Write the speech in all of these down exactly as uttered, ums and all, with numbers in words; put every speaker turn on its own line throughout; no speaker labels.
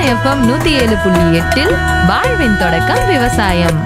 FM நூத்தி ஏழு புள்ளி எட்டில் வாழ்வின் தொடக்கம் விவசாயம்.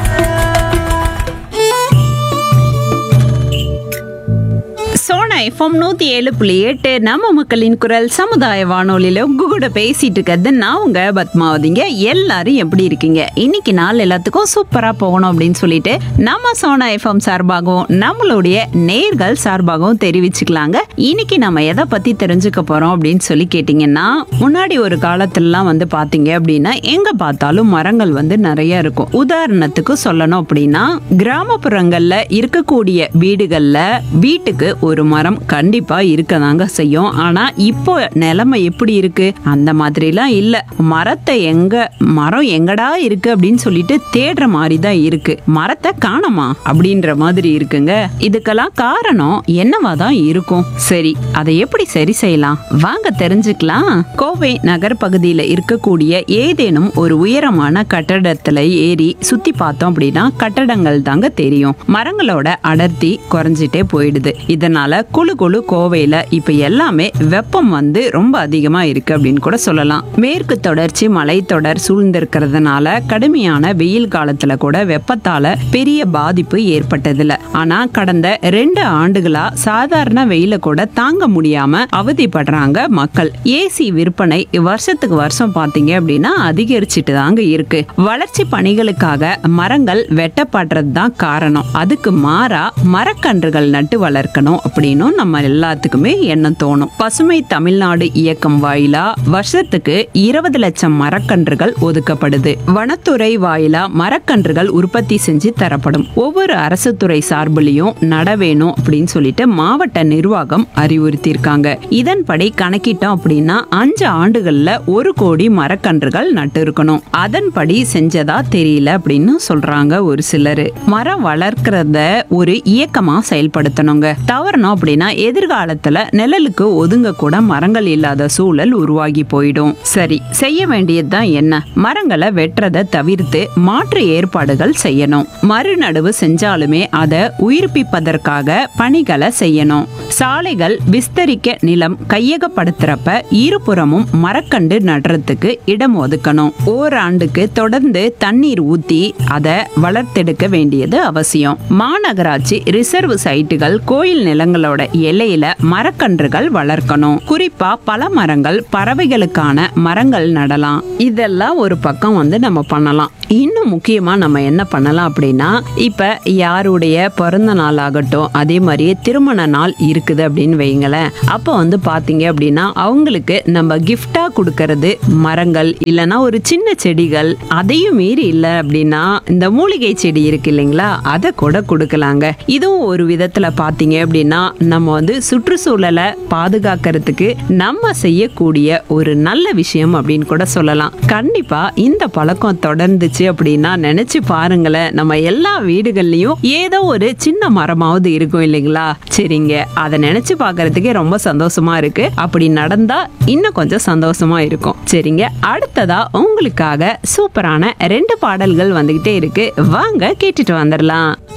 சோனா எஃப்எம் நூத்தி ஏழு புள்ளி எட்டு நம்ம மக்களின் குரல் சமுதாய வானொலியில உங்க கூட பேசிட்டு இருக்கிறது நான் உங்க பத்மாவதிங்க. எல்லாரும் எப்படி இருக்கீங்க? இன்னைக்கு நாள் எல்லாத்துக்கும் சூப்பரா போகணும் அப்படின்னு சொல்லிட்டு நம்ம சோனா எஃப்எம் சார்பாகவும் நம்மளுடைய நேர்கள் சார்பாகவும் தெரிவிச்சுக்கலாங்க. இன்னைக்கு நம்ம எதை பத்தி தெரிஞ்சுக்க போறோம் அப்படின்னு சொல்லி கேட்டீங்கன்னா, முன்னாடி ஒரு காலத்துலலாம் வந்து பாத்தீங்க அப்படின்னா எங்க பார்த்தாலும் மரங்கள் வந்து நிறைய இருக்கும். உதாரணத்துக்கு சொல்லணும் அப்படின்னா, கிராமப்புறங்கள்ல இருக்கக்கூடிய வீடுகள்ல வீட்டுக்கு ஒரு மரம் கண்டிப்பா இருக்கதாங்க செய்யும். ஆனா இப்போ நிலைமை எப்படி இருக்கு? அந்த மாதிரிலாம் இல்ல. மரத்தை எங்க மரம் எங்கடா இருக்கு அப்படின்னு சொல்லிட்டு தேடுற மாதிரி தான் இருக்கு. மரத்தை காணோமா அப்படின்ற மாதிரி இருக்குங்க. இதுக்கெல்லாம் காரணம் என்னவா தான் இருக்கும்? சரி, அதை எப்படி சரி செய்யலாம் வாங்க தெரிஞ்சுக்கலாம். கோவை நகர் பகுதியில இருக்கக்கூடிய ஏதேனும் ஒரு உயரமான கட்டடத்துல ஏறி சுத்தி பார்த்தோம் அப்படின்னா கட்டடங்கள் தாங்க தெரியும். மரங்களோட அடர்த்தி குறைஞ்சிட்டே போயிடுது. இதனால குழு குழு கோவையில இப்ப எல்லாமே வெப்பம் வந்து ரொம்ப அதிகமா இருக்கு அப்படின்னு கூட சொல்லலாம். மேற்கு தொடர்ச்சி மலைத்தொடர் சூழ்ந்திருக்கிறதுனால கடுமையான வெயில் காலத்துல கூட வெப்பத்தால பெரிய பாதிப்பு ஏற்பட்டதில்ல. ஆனா கடந்த ரெண்டு ஆண்டுகளா சாதாரண வெயில கூட தாங்க முடியாம அவதிப்படுறாங்க மக்கள். ஏசி விற்பனை வருஷத்துக்கு வருஷம் பாத்தீங்க அப்படின்னா அதிகரிச்சுட்டு தாங்க இருக்கு. வளர்ச்சி பணிகளுக்காக மரங்கள் வெட்டப்படுறது தான் காரணம். அதுக்கு மாறா மரக்கன்றுகள் நட்டு வளர்க்கணும் அப்படின்னு நம்ம எல்லாத்துக்குமே எண்ணம் தோணும். பசுமை தமிழ்நாடு இயக்கம் வாயிலா வருஷத்துக்கு இருபது லட்சம் மரக்கன்றுகள் ஒதுக்கப்படுது. வனத்துறை வாயிலா மரக்கன்றுகள் உற்பத்தி செஞ்சு தரப்படும். ஒவ்வொரு அரசு துறை சார்பிலையும் நட வேணும் அப்படின்னு சொல்லிட்டு மாவட்ட நிர்வாகம் அறிவுறுத்தி இருக்காங்க. இதன்படி கணக்கிட்டோம் அப்படின்னா அஞ்சு ஆண்டுகள்ல ஒரு கோடி மரக்கன்றுகள் நட்டு இருக்கணும். அதன்படி செஞ்சதா தெரியல அப்படின்னு சொல்றாங்க ஒரு சிலரு. மரம் வளர்க்கிறத ஒரு இயக்கமா செயல்படுத்தணுங்க. தவறணும் அப்படின்னா எதிர்காலத்துல நிழலுக்கு ஒதுங்க கூட மரங்கள் இல்லாத சூழல் உருவாகி போயிடும். சரி, செய்ய வேண்டியதுதான் என்ன? மரங்களை வெட்டுறதை தவிர்த்து மாற்று ஏற்பாடுகள் செய்யணும். மறுநடுவு செஞ்சாலுமே அதை உயிர்ப்பிப்பதற்காக பணிகளை செய்யணும். சாலைகள் விஸ்தரிக்க நிலம் கையகப்படுத்துறப்ப இருபுறமும் மரக்கண்டு நடுறதுக்கு இடம் ஒதுக்கணும். ஓராண்டுக்கு தொடர்ந்து தண்ணீர் ஊத்தி அதை வளர்த்தெடுக்க வேண்டியது அவசியம். மாநகராட்சி ரிசர்வ் சைட்டுகள் கோயில் நிலங்களோட எல்லையில மரக்கன்றுகள் வளர்க்கணும். குறிப்பா பல மரங்கள் பறவைகளுக்கான மரங்கள் நடலாம். இதெல்லாம் ஒரு பக்கம் வந்து நம்ம பண்ணலாம். இன்னும் முக்கியமா நம்ம என்ன பண்ணலாம் அப்படின்னா, இப்ப யாருடைய பிறந்த நாள் ஆகட்டும், அதே மாதிரியே திருமண நாள் இருக்குது அப்படின்னு வைங்களேன். அப்ப வந்து பாத்தீங்க அப்படின்னா அவங்களுக்கு நம்ம கிஃப்டா கொடுக்கறது மரங்கள் இல்லைன்னா ஒரு சின்ன செடிகள். அதையும் மீறி இல்ல அப்படின்னா இந்த மூலிகை செடி இருக்கு இல்லைங்களா, அதை கூட கொடுக்கலாங்க. இதுவும் ஒரு விதத்துல பாத்தீங்க அப்படின்னா நம்ம வந்து சுற்றுச்சூழலை பாதுகாக்கிறதுக்கு நம்ம செய்யக்கூடிய ஒரு நல்ல விஷயம் அப்படின்னு கூட சொல்லலாம். கண்டிப்பா இந்த பழக்கம் தொடர்ந்துச்சு அப்படின்னா நினைச்சு பாருங்களேன், நம்ம எல்லா வீடுகள்லயும் ஏதோ ஒரு சின்ன மரமாவது இருக்கும் இல்லைங்களா? சரிங்க, அதை நினைச்சு பாக்குறதுக்கே ரொம்ப சந்தோஷமா இருக்கு. அப்படி நடந்தா இன்னும் கொஞ்சம் சந்தோஷமா இருக்கும். சரிங்க, அடுத்ததா உங்களுக்காக சூப்பரான ரெண்டு பாடல்கள் வந்துகிட்டே இருக்கு. வாங்க கேட்டுட்டு வந்துடலாம்.